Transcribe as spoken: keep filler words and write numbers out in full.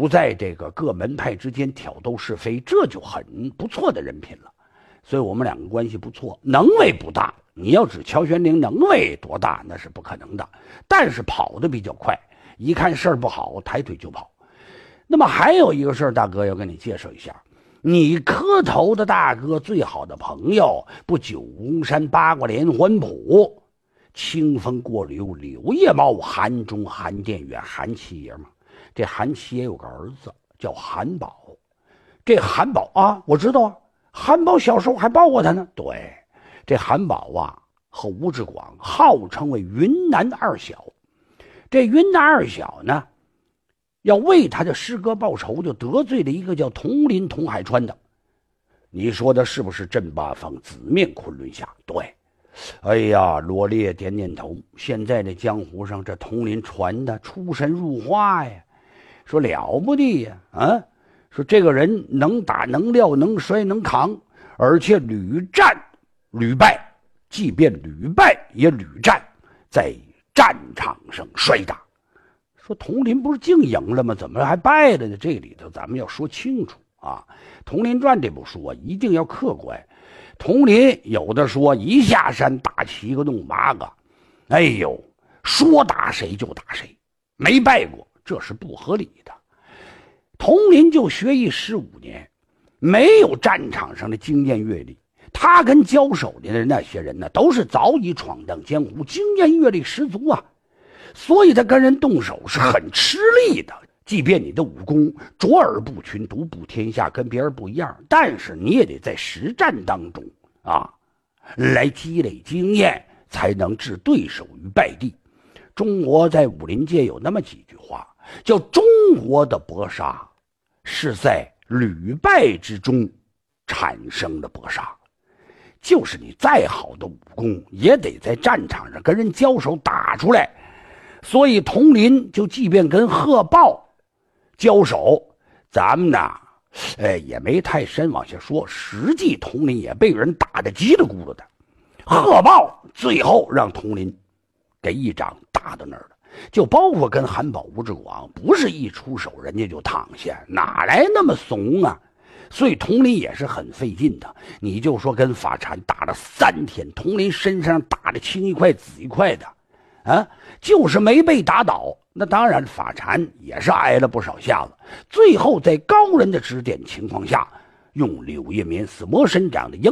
不在这个各门派之间挑逗是非，这就很不错的人品了。所以我们两个关系不错，能为不大。你要指乔玄龄能为多大，那是不可能的。但是跑得比较快，一看事儿不好，抬腿就跑。那么还有一个事儿，大哥要跟你介绍一下。你磕头的大哥最好的朋友，不九宫山八卦连环谱，清风过柳柳叶茂，韩中韩殿远韩七爷吗？这韩七爷有个儿子叫韩宝，这韩宝啊，我知道啊，韩宝小时候还抱过他呢。对，这韩宝啊和吴志广号称为云南二小。这云南二小呢，要为他的师哥报仇，就得罪了一个叫佟林佟海川的。你说的是不是镇八方紫面昆仑侠？对。哎呀，罗烈点点头。现在这江湖上这佟林传的出神入化呀，说了不得呀！啊，说这个人能打能撂能摔能扛，而且屡战屡败，即便屡败也屡战，在战场上摔打。说佟林不是净赢了吗？怎么还败了呢？这里头咱们要说清楚啊！《佟林传》这部书啊，一定要客观。佟林有的说一下山打七个弄八个，哎呦，说打谁就打谁，没败过，这是不合理的。佟林就学艺十五年，没有战场上的经验阅历，他跟交手的那些人呢，都是早已闯荡江湖，经验阅历十足啊，所以他跟人动手是很吃力的。即便你的武功卓尔不群，独步天下，跟别人不一样，但是你也得在实战当中啊，来积累经验，才能置对手于败地。中国在武林界有那么几句话，叫中国的搏杀是在屡败之中产生的搏杀，就是你再好的武功，也得在战场上跟人交手打出来。所以佟林就即便跟贺豹交手，咱们呢，呃，也没太深往下说。实际佟林也被人打得叽里咕噜的，贺豹最后让佟林给一掌打到那儿了。就包括跟韩宝、吴志广，不是一出手人家就躺下，哪来那么怂啊？所以佟林也是很费劲的。你就说跟法禅打了三天，佟林身上打得青一块紫一块的，啊，就是没被打倒。那当然法禅也是挨了不少下子，最后在高人的指点情况下，用柳叶棉死魔神掌的